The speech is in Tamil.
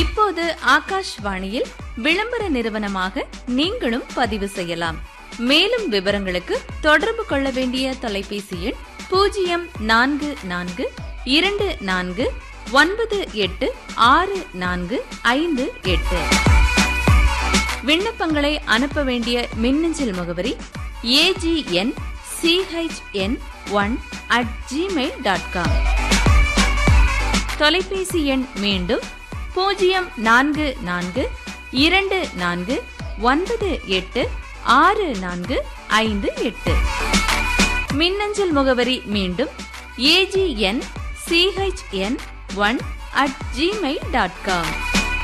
இப்போது ஆகாஷ்வாணியில் விளம்பர நிறுவனமாக நீங்களும் பதிவு செய்யலாம். மேலும் விவரங்களுக்கு தொடர்பு கொள்ள வேண்டிய தொலைபேசி எண் 0424986458. விண்ணப்பங்களை அனுப்ப வேண்டிய மின்னஞ்சல் முகவரி agn1@gmail.com. தொலைபேசி எண் மீண்டும் 0424986458. மின்னஞ்சல் முகவரி மீண்டும் agn1@gmail.com.